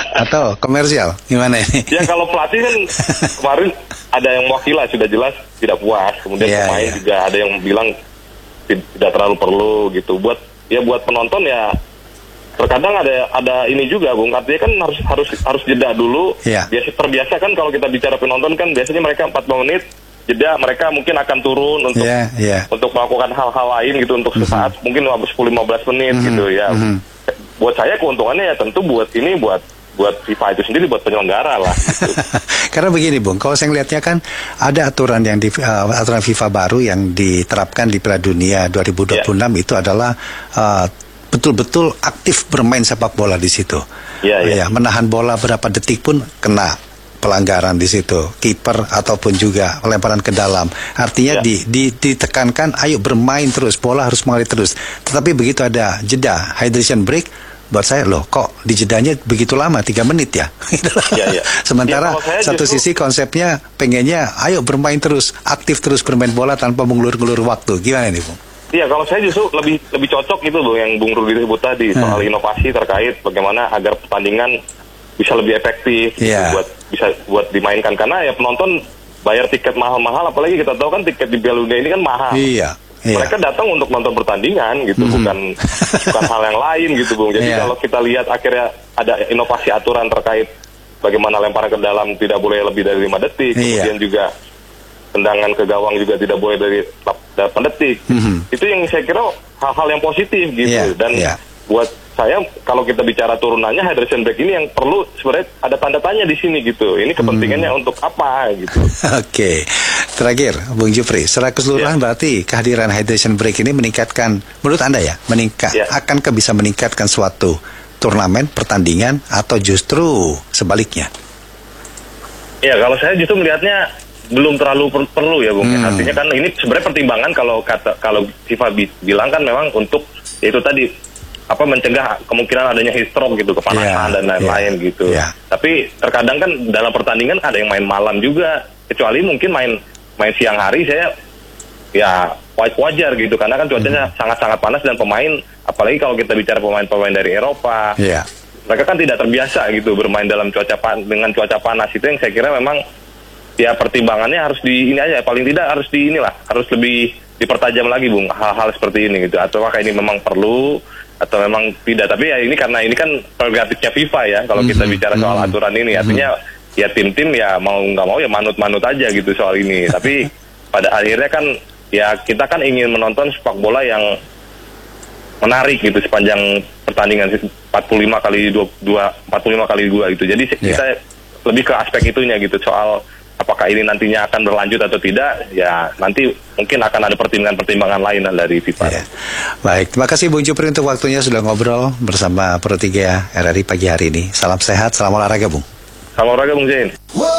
Atau komersial? Gimana ini? Ya kalau pelatih kan kemarin ada yang mewakili sudah jelas tidak puas. Kemudian pemain juga ada yang bilang tidak terlalu perlu gitu. Buat penonton ya terkadang ada ini juga, Bung. Artinya kan harus jeda dulu. Terbiasa kan kalau kita bicara penonton kan biasanya mereka 45 menit jeda, mereka mungkin akan turun untuk melakukan hal-hal lain gitu untuk sesaat, mungkin 10-15 menit gitu ya. Buat saya keuntungannya ya tentu buat FIFA itu sendiri, buat penyelenggara lah gitu. Karena begini, Bung, kalau saya ngelihatnya kan ada aturan aturan FIFA baru yang diterapkan di Piala Dunia 2026 itu adalah betul-betul aktif bermain sepak bola di situ. Menahan bola berapa detik pun kena pelanggaran di situ, kiper ataupun juga lemparan ke dalam. Artinya ditekankan, ayo bermain terus, bola harus mengalir terus. Tetapi begitu ada jeda, hydration break, buat saya loh kok di jedanya begitu lama, 3 menit ya. Sementara satu sisi konsepnya pengennya ayo bermain terus, aktif terus bermain bola tanpa mengulur-ulur waktu. Gimana nih, Bung? Iya, kalau saya justru lebih cocok itu loh yang Bung Rudi sebut tadi soal inovasi terkait bagaimana agar pertandingan bisa lebih efektif buat dimainkan, karena ya penonton bayar tiket mahal-mahal, apalagi kita tahu kan tiket di Piala Dunia ini kan mahal. Mereka datang untuk nonton pertandingan gitu, bukan hal yang lain gitu, Bung. Jadi kalau kita lihat akhirnya ada inovasi aturan terkait bagaimana lemparan ke dalam tidak boleh lebih dari 5 detik, kemudian juga tendangan ke gawang juga tidak boleh dari 8 detik. Itu yang saya kira hal-hal yang positif gitu. Dan buat saya kalau kita bicara turunannya, hydration break ini yang perlu sebenarnya ada tanda tanya di sini gitu. Ini kepentingannya untuk apa gitu. Oke. Terakhir, Bung Jupri, secara keseluruhan berarti kehadiran hydration break ini meningkatkan, menurut Anda ya, akankah bisa meningkatkan suatu turnamen, pertandingan, atau justru sebaliknya? Ya, kalau saya justru melihatnya belum terlalu perlu ya, Bung. Artinya kan ini sebenarnya pertimbangan kalau FIFA bilang kan memang untuk itu tadi mencegah kemungkinan adanya heat stroke gitu, kepanasan dan lain-lain gitu. Tapi terkadang kan dalam pertandingan ada yang main malam juga, kecuali mungkin main siang hari saya ya wajar gitu, karena kan cuacanya sangat-sangat panas dan pemain, apalagi kalau kita bicara pemain-pemain dari Eropa, mereka kan tidak terbiasa gitu bermain dalam dengan cuaca panas. Itu yang saya kira memang ya pertimbangannya harus paling tidak harus lebih dipertajam lagi, Bung, hal-hal seperti ini gitu. Atau apakah ini memang perlu atau memang tidak. Tapi ya ini kan prerogatifnya FIFA ya kalau kita bicara soal aturan ini. Artinya ya tim-tim ya mau nggak mau ya manut-manut aja gitu soal ini. Tapi pada akhirnya kan ya kita kan ingin menonton sepak bola yang menarik gitu sepanjang pertandingan 45 kali 2 gitu. Jadi kita lebih ke aspek itunya gitu, soal apakah ini nantinya akan berlanjut atau tidak, ya nanti mungkin akan ada pertimbangan-pertimbangan lain dari FIFA. Baik, terima kasih Bung Jupri untuk waktunya sudah ngobrol bersama Pro 3 RRI pagi hari ini. Salam sehat, salam olahraga, Bung. Salam olahraga, Bung Zain.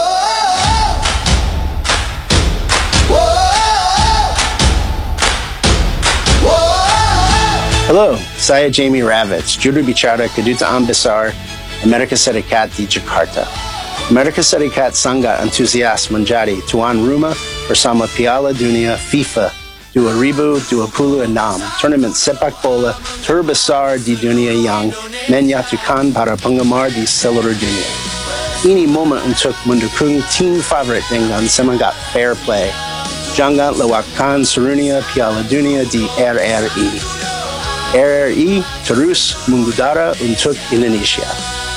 Halo, saya Jamie Ravitz, juru bicara Kedutaan Besar Amerika Serikat di Jakarta. Amerika Serikat sangat antusias menjadi tuan rumah bersama Piala Dunia FIFA 2026, turnamen sepak bola terbesar di dunia yang menyatukan para penggemar di seluruh dunia. Ini momen untuk mendukung tim favorit dengan semangat fair play. Jangan lewatkan serunya Piala Dunia di RRI. RRI terus mengudara untuk Indonesia.